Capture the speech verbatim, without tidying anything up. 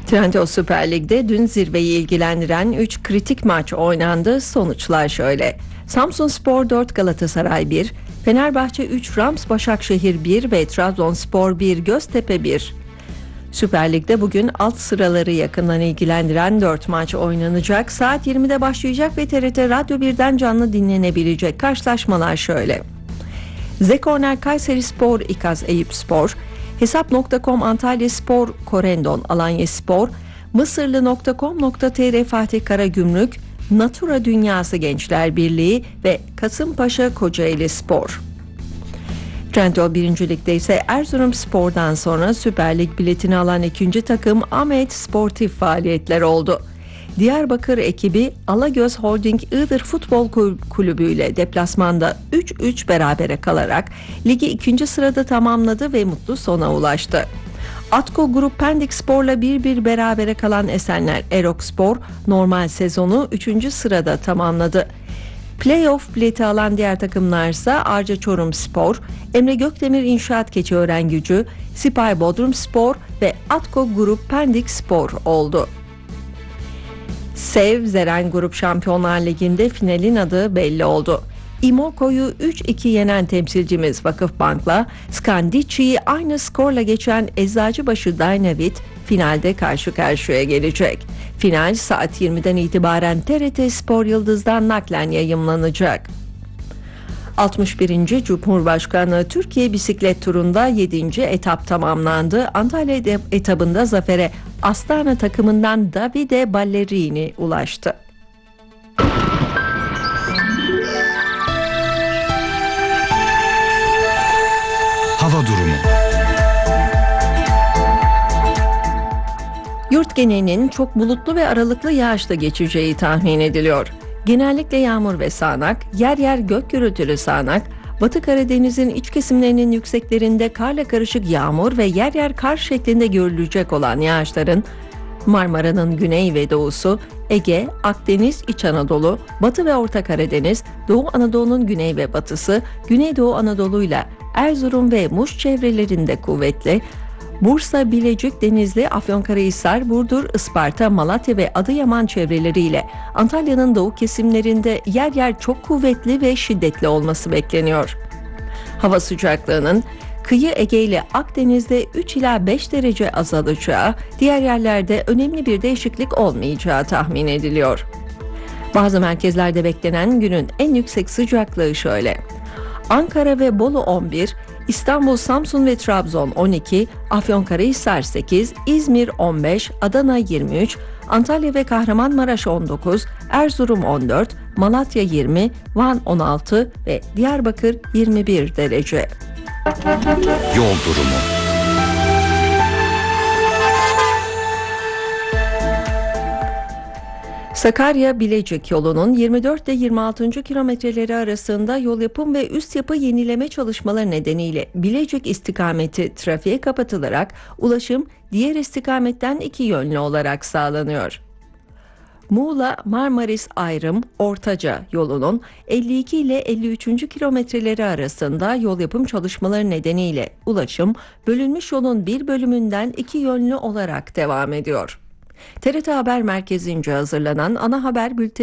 Trendyol Süper Lig'de dün zirveyi ilgilendiren üç kritik maç oynandı. Sonuçlar şöyle: Samsunspor dört, Galatasaray bir, Fenerbahçe üç, Rams Başakşehir bir ve Trabzonspor bir, Göztepe bir. Süper Lig'de bugün alt sıraları yakından ilgilendiren dört maç oynanacak. Saat yirmide başlayacak ve T R T Radyo birden canlı dinlenebilecek karşılaşmalar şöyle: Zekorner Kayserispor İKAZ Eyüpspor, Hesap nokta com Antalyaspor Korendon Alanyaspor, Mısırlı nokta com nokta tr Fatih Karagümrük, Natura Dünyası Gençler Birliği ve Kasımpaşa Kocaelispor. Trendyol birinci Lig'de ise Erzurumspor'dan sonra Süper Lig biletini alan ikinci takım Ahmet Sportif faaliyetler oldu. Diyarbakır ekibi Alagöz Holding Iğdır Futbol Kulübü ile deplasmanda üç üç berabere kalarak ligi ikinci sırada tamamladı ve mutlu sona ulaştı. Atko Grup Pendik Spor'la bir bir berabere kalan Esenler Erokspor normal sezonu üçüncü sırada tamamladı. Playoff bileti alan diğer takımlarsa Arca Çorumspor, Emre Gökdemir İnşaat Keçiören-Gücü, Sipahi Bodrumspor ve Atko Grup Pendik Spor oldu. Sev Zeren Grup Şampiyonlar Ligi'nde finalin adı belli oldu. İmoko'yu üç iki yenen temsilcimiz Vakıfbank'la Skandici'yi aynı skorla geçen Eczacıbaşı Dynavit finalde karşı karşıya gelecek. Final saat yirmiden itibaren T R T Spor Yıldız'dan naklen yayımlanacak. altmış birinci Cumhurbaşkanı Türkiye Bisiklet Turu'nda yedinci etap tamamlandı. Antalya etabında zafere Astana takımından Davide Ballerini ulaştı. Hava durumu. Yurt genelinin çok bulutlu ve aralıklı yağışla geçeceği tahmin ediliyor. Genellikle yağmur ve sağanak, yer yer gök gürültülü sağanak, Batı Karadeniz'in iç kesimlerinin yükseklerinde karla karışık yağmur ve yer yer kar şeklinde görülecek olan yağışların Marmara'nın güney ve doğusu, Ege, Akdeniz, İç Anadolu, Batı ve Orta Karadeniz, Doğu Anadolu'nun güney ve batısı, Güneydoğu Anadolu'yla Erzurum ve Muş çevrelerinde kuvvetli, Bursa, Bilecik, Denizli, Afyonkarahisar, Burdur, Isparta, Malatya ve Adıyaman çevreleriyle Antalya'nın doğu kesimlerinde yer yer çok kuvvetli ve şiddetli olması bekleniyor. Hava sıcaklığının kıyı Ege ile Akdeniz'de üç ila beş derece azalacağı, diğer yerlerde önemli bir değişiklik olmayacağı tahmin ediliyor. Bazı merkezlerde beklenen günün en yüksek sıcaklığı şöyle: Ankara ve Bolu on bir, İstanbul, Samsun ve Trabzon on iki, Afyonkarahisar sekiz, İzmir on beş, Adana yirmi üç, Antalya ve Kahramanmaraş on dokuz, Erzurum on dört, Malatya yirmi, Van on altı ve Diyarbakır yirmi bir derece. Yol durumu. Sakarya-Bilecik yolunun yirmi dört ile yirmi altıncı kilometreleri arasında yol yapım ve üst yapı yenileme çalışmaları nedeniyle Bilecik istikameti trafiğe kapatılarak ulaşım diğer istikametten iki yönlü olarak sağlanıyor. Muğla-Marmaris ayrım Ortaca yolunun elli iki ile elli üçüncü kilometreleri arasında yol yapım çalışmaları nedeniyle ulaşım bölünmüş yolun bir bölümünden iki yönlü olarak devam ediyor. T R T Haber Merkezi'nce hazırlanan ana haber bülteni